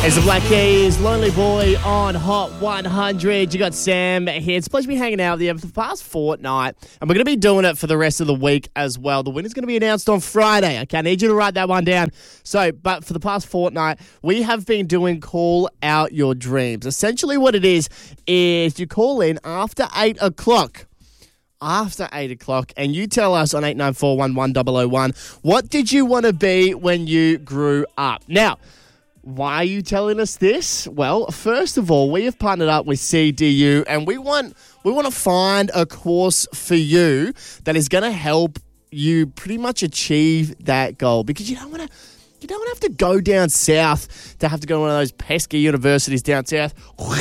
It's the Black Keys, Lonely Boy on Hot 100. You got Sam here. It's a pleasure to be hanging out with you for the past fortnight. And we're going to be doing it for the rest of the week as well. The winner's going to be announced on Friday. Okay, I need you to write that one down. But for the past fortnight, we have been doing Call Out Your Dreams. Essentially what it is you call in after 8 o'clock. After 8 o'clock, and you tell us on 89411001, what did you want to be when you grew up? Now, why are you telling us this? Well, first of all, we have partnered up with CDU, and we want to find a course for you that is going to help you pretty much achieve that goal, because you don't want to have to go down south to have to go to one of those pesky universities down south.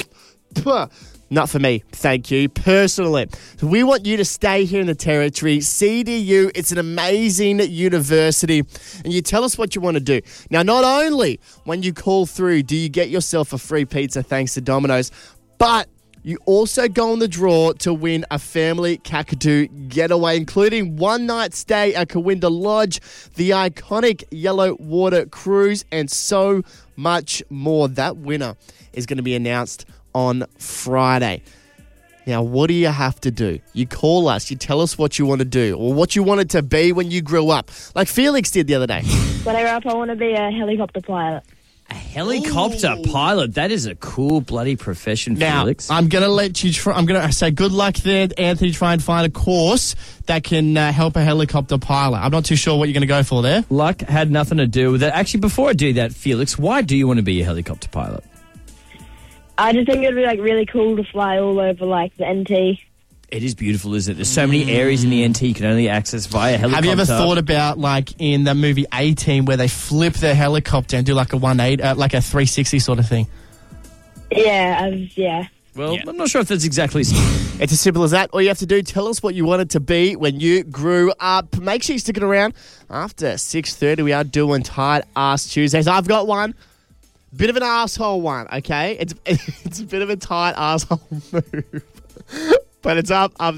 Not for me, thank you, personally. So we want you to stay here in the Territory. CDU, it's an amazing university, and you tell us what you want to do. Now, not only when you call through do you get yourself a free pizza thanks to Domino's, but you also go on the draw to win a family Kakadu getaway, including one night stay at Kawinda Lodge, the iconic Yellow Water Cruise, and so much more. That winner is going to be announced on Friday. Now, what do you have to do? You call us, you tell us what you want to do or what you wanted to be when you grew up, like Felix did the other day. When I grow up, I want to be a helicopter pilot. A helicopter pilot? That is a cool bloody profession, now, Felix. I'm going to let you try. I'm going to say good luck there, Anthony. Try and find a course that can help a helicopter pilot. I'm not too sure what you're going to go for there. Luck had nothing to do with it. Actually, before I do that, Felix, why do you want to be a helicopter pilot? I just think it would be really cool to fly all over the NT. It is beautiful, isn't it? There's so many areas in the NT you can only access via helicopter. Have you ever thought about in the movie A-Team where they flip their helicopter and do like a 180, like a 360 sort of thing? Yeah. Well, I'm not sure if that's exactly... It's as simple as that. All you have to do, tell us what you wanted to be when you grew up. Make sure you stick it around. After 6:30, we are doing Tight Ass Tuesdays. I've got one. Bit of an asshole one, okay? It's a bit of a tight asshole move. But it's up